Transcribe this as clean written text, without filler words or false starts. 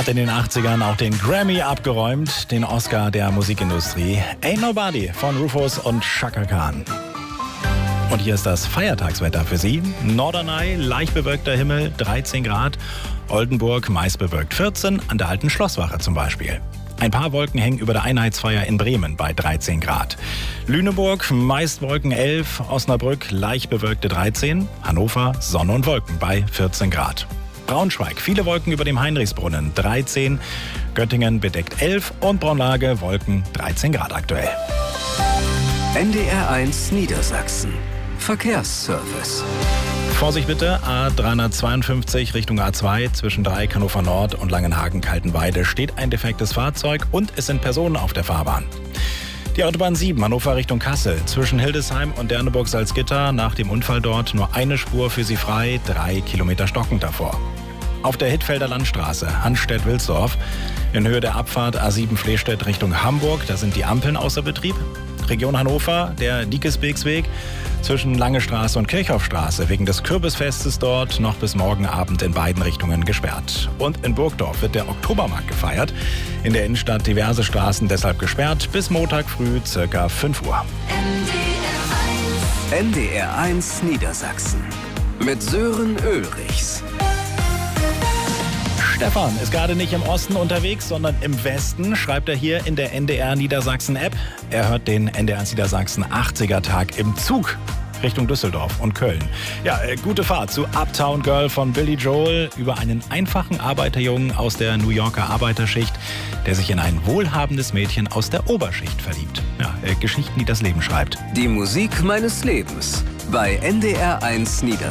Hat in den 80ern auch den Grammy abgeräumt, den Oscar der Musikindustrie. Ain't Nobody von Rufus und Chaka Khan. Und hier ist das Feiertagswetter für Sie. Norderney, leicht bewölkter Himmel, 13 Grad. Oldenburg, meist bewölkt 14, an der alten Schlosswache zum Beispiel. Ein paar Wolken hängen über der Einheitsfeier in Bremen bei 13 Grad. Lüneburg, meist Wolken 11, Osnabrück, leicht bewölkte 13, Hannover, Sonne und Wolken bei 14 Grad. Braunschweig, viele Wolken über dem Heinrichsbrunnen, 13, Göttingen bedeckt 11 und Braunlage, Wolken 13 Grad aktuell. NDR 1 Niedersachsen. Verkehrsservice. Vorsicht bitte, A352 Richtung A2 zwischen Dreieck Hannover Nord und Langenhagen-Kaltenweide steht ein defektes Fahrzeug und es sind Personen auf der Fahrbahn. Die Autobahn 7 Hannover Richtung Kassel zwischen Hildesheim und Derneburg-Salzgitter nach dem Unfall dort nur eine Spur für Sie frei, 3 Kilometer stockend davor. Auf der Hittfelder Landstraße Hanstedt-Wilsdorf in Höhe der Abfahrt A7 Flehstedt Richtung Hamburg, da sind die Ampeln außer Betrieb. Region Hannover, der Diekesbeeksweg zwischen Lange Straße und Kirchhoffstraße wegen des Kürbisfestes dort noch bis morgen Abend in beiden Richtungen gesperrt. Und in Burgdorf wird der Oktobermarkt gefeiert. In der Innenstadt diverse Straßen deshalb gesperrt bis Montag früh ca. 5 Uhr. NDR 1 Niedersachsen mit Sören Ulrichs. Stefan ist gerade nicht im Osten unterwegs, sondern im Westen, schreibt er hier in der NDR Niedersachsen App. Er hört den NDR Niedersachsen 80er Tag im Zug Richtung Düsseldorf und Köln. Ja, gute Fahrt zu Uptown Girl von Billy Joel über einen einfachen Arbeiterjungen aus der New Yorker Arbeiterschicht, der sich in ein wohlhabendes Mädchen aus der Oberschicht verliebt. Ja, Geschichten, die das Leben schreibt. Die Musik meines Lebens bei NDR 1 Niedersachsen.